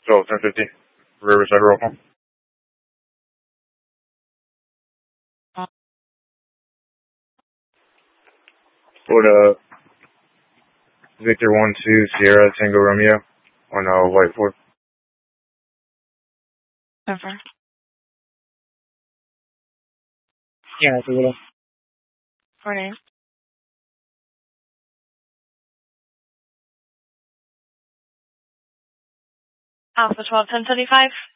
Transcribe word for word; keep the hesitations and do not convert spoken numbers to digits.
So, ten fifty, Riverside roll call. Florida, Victor one two, Sierra Tango Romeo on uh, White Ford. Over. Yeah, it's a little. Morning. Alpha twelve ten seventy-five.